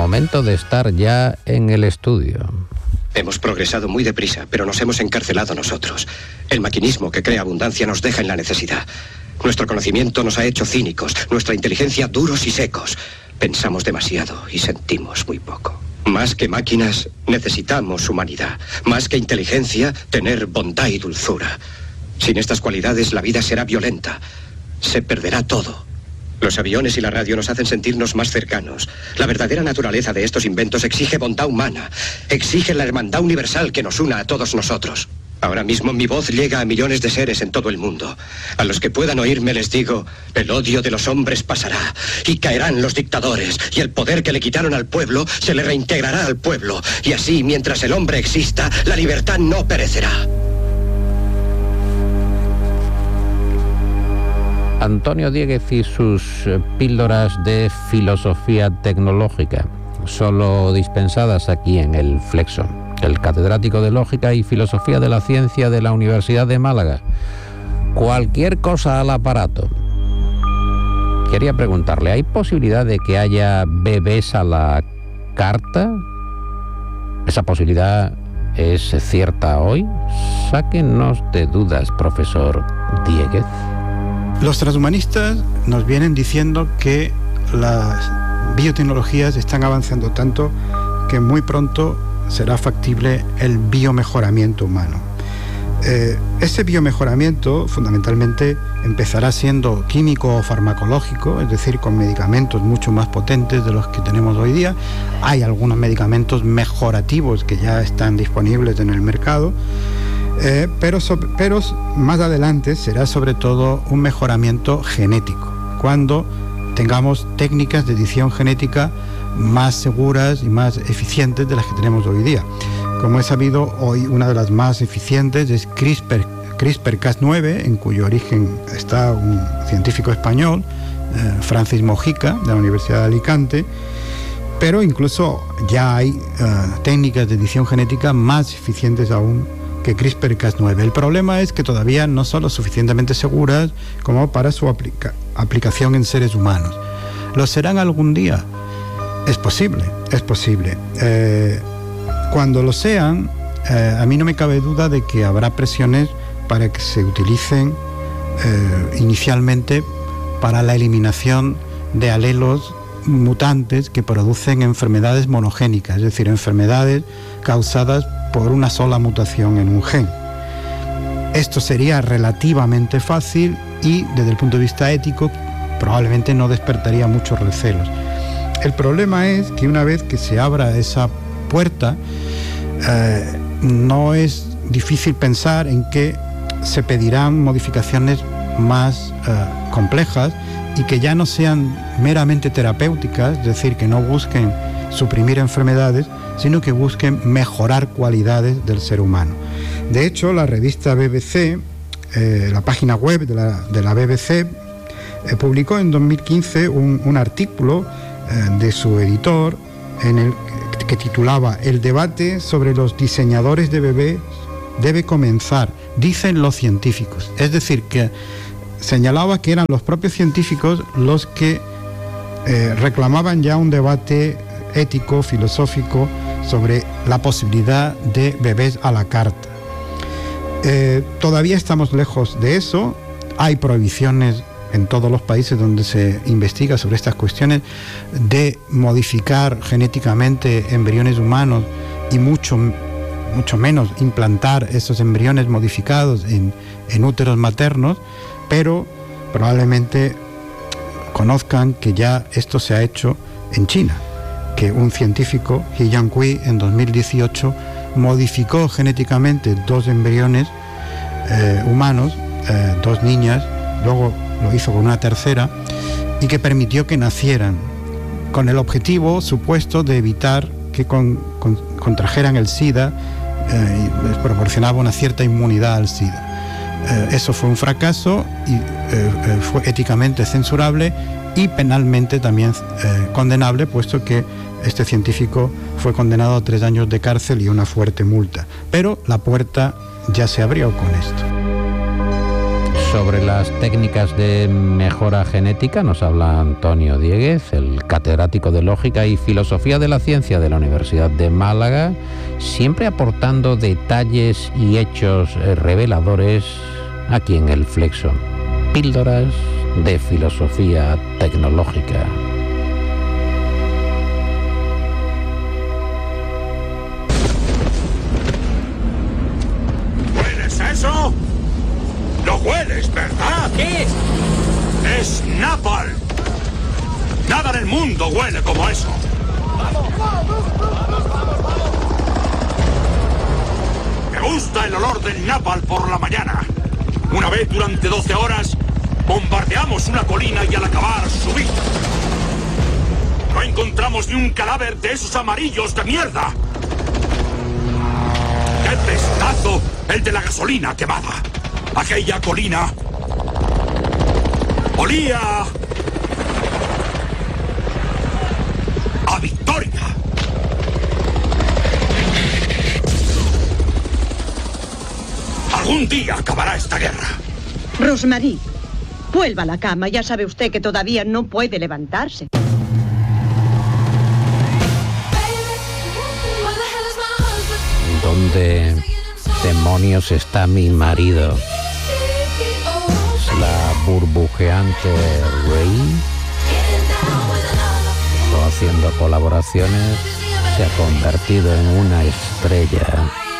Momento de estar ya en el estudio. Hemos progresado muy deprisa, pero nos hemos encarcelado nosotros. El maquinismo que crea abundancia nos deja en la necesidad. Nuestro conocimiento nos ha hecho cínicos, nuestra inteligencia duros y secos. Pensamos demasiado y sentimos muy poco. Más que máquinas, necesitamos humanidad. Más que inteligencia, tener bondad y dulzura. Sin estas cualidades, la vida será violenta. Se perderá todo. Los aviones y la radio nos hacen sentirnos más cercanos. La verdadera naturaleza de estos inventos exige bondad humana. Exige la hermandad universal que nos una a todos nosotros. Ahora mismo mi voz llega a millones de seres en todo el mundo. A los que puedan oírme les digo, el odio de los hombres pasará y caerán los dictadores y el poder que le quitaron al pueblo se le reintegrará al pueblo. Y así, mientras el hombre exista, la libertad no perecerá. Antonio Dieguez y sus píldoras de filosofía tecnológica, solo dispensadas aquí en el Flexo. El catedrático de Lógica y Filosofía de la Ciencia de la Universidad de Málaga. Cualquier cosa al aparato. Quería preguntarle, ¿hay posibilidad de que haya bebés a la carta? ¿Esa posibilidad es cierta hoy? Sáquenos de dudas, profesor Dieguez. Los transhumanistas nos vienen diciendo que las biotecnologías están avanzando tanto que muy pronto será factible el biomejoramiento humano. Ese biomejoramiento fundamentalmente empezará siendo químico o farmacológico, es decir, con medicamentos mucho más potentes de los que tenemos hoy día. Hay algunos medicamentos mejorativos que ya están disponibles en el mercado, pero más adelante será sobre todo un mejoramiento genético, cuando tengamos técnicas de edición genética más seguras y más eficientes de las que tenemos hoy día. Como he sabido, hoy una de las más eficientes es CRISPR-Cas9, en cuyo origen está un científico español, Francis Mojica, de la Universidad de Alicante, pero incluso ya hay técnicas de edición genética más eficientes aún que CRISPR-Cas9. El problema es que todavía no son lo suficientemente seguras como para su aplicación en seres humanos. ¿Lo serán algún día? Es posible, es posible. Cuando lo sean, a mí no me cabe duda de que habrá presiones para que se utilicen inicialmente para la eliminación de alelos mutantes que producen enfermedades monogénicas, es decir, enfermedades causadas por una sola mutación en un gen. Esto sería relativamente fácil y, desde el punto de vista ético, probablemente no despertaría muchos recelos. El problema es que una vez que se abra esa puerta, no es difícil pensar en que se pedirán modificaciones más complejas y que ya no sean meramente terapéuticas, es decir, que no busquen suprimir enfermedades, sino que busquen mejorar cualidades del ser humano. De hecho, la revista BBC, la página web de la BBC, publicó en 2015 un artículo de su editor que titulaba "El debate sobre los diseñadores de bebés debe comenzar, dicen los científicos". Es decir, que señalaba que eran los propios científicos los que reclamaban ya un debate ético, filosófico, sobre la posibilidad de bebés a la carta. Todavía estamos lejos de eso. Hay prohibiciones en todos los países donde se investiga sobre estas cuestiones de modificar genéticamente embriones humanos y mucho menos implantar esos embriones modificados en úteros maternos, pero probablemente conozcan que ya esto se ha hecho en China, que un científico, He Jiankui, en 2018 modificó genéticamente 2 embriones humanos, 2 niñas, luego lo hizo con una tercera, y que permitió que nacieran, con el objetivo supuesto de evitar que contrajeran el SIDA, y les proporcionaba una cierta inmunidad al SIDA. Eso fue un fracaso y fue éticamente censurable y penalmente también condenable, puesto que este científico fue condenado a 3 años de cárcel y una fuerte multa. Pero la puerta ya se abrió con esto. Sobre las técnicas de mejora genética nos habla Antonio Dieguez, el catedrático de Lógica y Filosofía de la Ciencia de la Universidad de Málaga, siempre aportando detalles y hechos reveladores aquí en el Flexo. Píldoras de filosofía tecnológica. ¿Hueles eso? ¿Lo hueles, verdad? ¿Qué es? ¡Es napalm! Nada en el mundo huele como eso. Me gusta el olor del napalm por la mañana. Una vez durante 12 horas bombardeamos una colina y al acabar subí. No encontramos ni un cadáver de esos amarillos de mierda. ¡Qué pestazo el de la gasolina quemada! Aquella colina olía a victoria. Algún día acabará esta guerra. Rosmarie, vuelva a la cama. Ya sabe usted que todavía no puede levantarse. ¿Dónde demonios está mi marido? ¿Es la burbujeante Rey? Haciendo colaboraciones, se ha convertido en una estrella.